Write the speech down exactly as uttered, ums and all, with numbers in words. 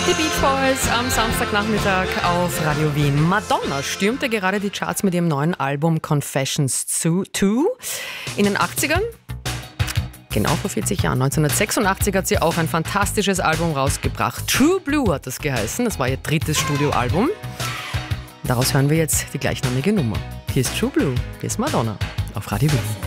Die Beach Boys am Samstagnachmittag auf Radio Wien. Madonna stürmte gerade die Charts mit ihrem neuen Album Confessions zwei. In den achtzigern, genau vor vierzig Jahren, neunzehnhundertsechsundachtzig, hat sie auch ein fantastisches Album rausgebracht. True Blue hat das geheißen. Das war ihr drittes Studioalbum. Daraus hören wir jetzt die gleichnamige Nummer. Hier ist True Blue, hier ist Madonna auf Radio Wien.